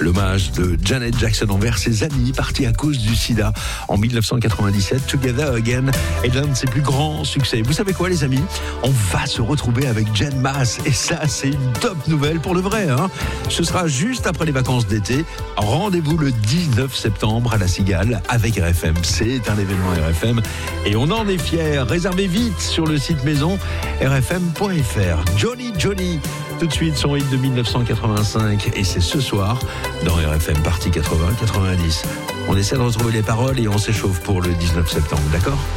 L'hommage de Janet Jackson envers ses amis partis à cause du sida. En 1997, Together Again est l'un de ses plus grands succès. Vous savez quoi, les amis? On va se retrouver avec Jen Maas. Et ça, c'est une top nouvelle pour le vrai. Ce sera juste après les vacances d'été. Rendez-vous le 19 septembre à la Cigale avec RFM. C'est un événement RFM et on en est fiers. Réservez vite sur le site maison rfm.fr. Johnny, tout de suite son hit de 1985 et c'est ce soir dans RFM partie 80-90. On essaie de retrouver les paroles et on s'échauffe pour le 19 septembre, d'accord ?